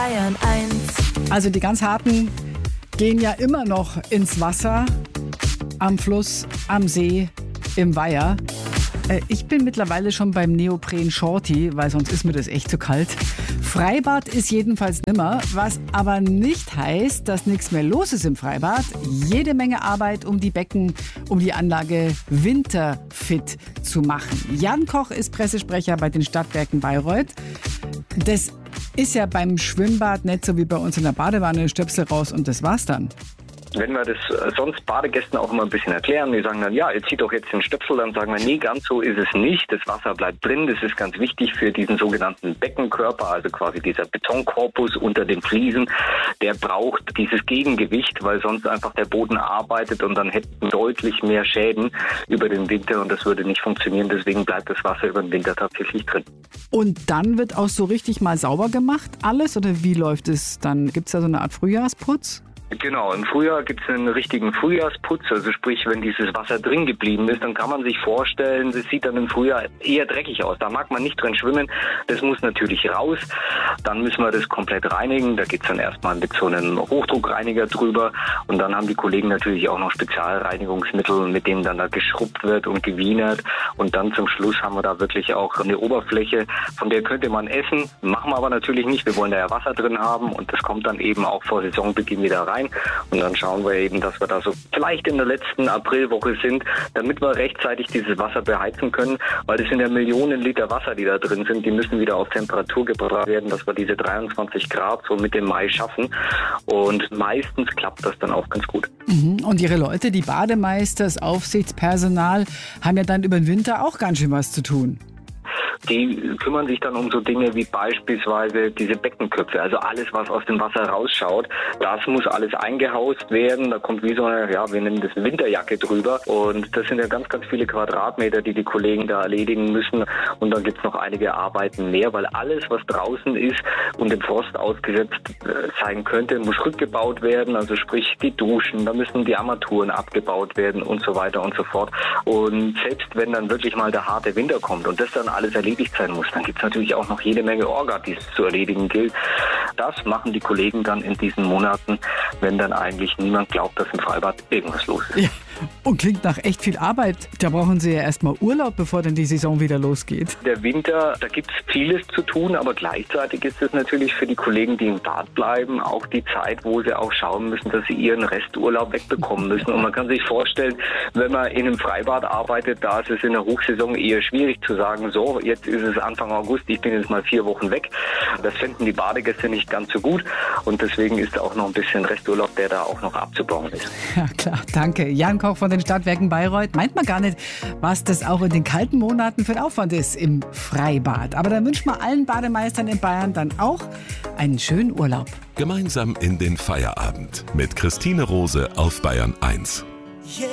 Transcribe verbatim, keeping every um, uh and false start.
Bayern eins. Also die ganz Harten gehen ja immer noch ins Wasser, am Fluss, am See, im Weiher. Äh, ich bin mittlerweile schon beim Neopren Shorty, weil sonst ist mir das echt zu kalt. Freibad ist jedenfalls nimmer, was aber nicht heißt, dass nichts mehr los ist im Freibad. Jede Menge Arbeit um die Becken, um die Anlage winterfit zu machen. Jan Koch ist Pressesprecher bei den Stadtwerken Bayreuth. Das ist ja beim Schwimmbad nicht so wie bei uns in der Badewanne, Stöpsel raus und das war's dann. Wenn wir das sonst Badegästen auch immer ein bisschen erklären, die sagen dann, ja, ihr zieht doch jetzt den Stöpsel, dann sagen wir, nee, ganz so ist es nicht. Das Wasser bleibt drin, das ist ganz wichtig für diesen sogenannten Beckenkörper, also quasi dieser Betonkorpus unter den Fliesen. Der braucht dieses Gegengewicht, weil sonst einfach der Boden arbeitet und dann hätten deutlich mehr Schäden über den Winter und das würde nicht funktionieren. Deswegen bleibt das Wasser über den Winter tatsächlich drin. Und dann wird auch so richtig mal sauber gemacht alles oder wie läuft es dann? Gibt es da so eine Art Frühjahrsputz? Genau, im Frühjahr gibt es einen richtigen Frühjahrsputz, also sprich, wenn dieses Wasser drin geblieben ist, dann kann man sich vorstellen, das sieht dann im Frühjahr eher dreckig aus. Da mag man nicht drin schwimmen, das muss natürlich raus. Dann müssen wir das komplett reinigen, da geht es dann erstmal mit so einem Hochdruckreiniger drüber und dann haben die Kollegen natürlich auch noch Spezialreinigungsmittel, mit denen dann da geschrubbt wird und gewienert und dann zum Schluss haben wir da wirklich auch eine Oberfläche, von der könnte man essen, machen wir aber natürlich nicht, wir wollen da ja Wasser drin haben und das kommt dann eben auch vor Saisonbeginn wieder rein. Und dann schauen wir eben, dass wir da so vielleicht in der letzten Aprilwoche sind, damit wir rechtzeitig dieses Wasser beheizen können, weil das sind ja Millionen Liter Wasser, die da drin sind, die müssen wieder auf Temperatur gebracht werden, dass wir diese dreiundzwanzig Grad so mit dem Mai schaffen und meistens klappt das dann auch ganz gut. Mhm. Und Ihre Leute, die Bademeister, das Aufsichtspersonal, haben ja dann über den Winter auch ganz schön was zu tun. Die kümmern sich dann um so Dinge wie beispielsweise diese Beckenköpfe, also alles, was aus dem Wasser rausschaut, das muss alles eingehaust werden. Da kommt wie so eine, ja, wir nennen das Winterjacke drüber und das sind ja ganz, ganz viele Quadratmeter, die die Kollegen da erledigen müssen und dann gibt's noch einige Arbeiten mehr, weil alles, was draußen ist und dem Frost ausgesetzt sein könnte, muss rückgebaut werden, also sprich die Duschen, da müssen die Armaturen abgebaut werden und so weiter und so fort. Und selbst wenn dann wirklich mal der harte Winter kommt und das dann alles erledigt sein muss, dann gibt es natürlich auch noch jede Menge Orga, die es zu erledigen gilt. Das machen die Kollegen dann in diesen Monaten, wenn dann eigentlich niemand glaubt, dass im Freibad irgendwas los ist. Ja. Und klingt nach echt viel Arbeit. Da brauchen Sie ja erstmal Urlaub, bevor dann die Saison wieder losgeht. Der Winter, da gibt es vieles zu tun, aber gleichzeitig ist es natürlich für die Kollegen, die im Bad bleiben, auch die Zeit, wo sie auch schauen müssen, dass sie ihren Resturlaub wegbekommen müssen. Und man kann sich vorstellen, wenn man in einem Freibad arbeitet, da ist es in der Hochsaison eher schwierig zu sagen, so, jetzt ist es Anfang August, ich bin jetzt mal vier Wochen weg. Das finden die Badegäste nicht ganz so gut und deswegen ist auch noch ein bisschen Resturlaub, der da auch noch abzubauen ist. Ja klar, danke. Jan Koch von den Stadtwerken Bayreuth. Meint man gar nicht, was das auch in den kalten Monaten für ein Aufwand ist im Freibad. Aber dann wünschen wir allen Bademeistern in Bayern dann auch einen schönen Urlaub. Gemeinsam in den Feierabend mit Christine Rose auf Bayern eins.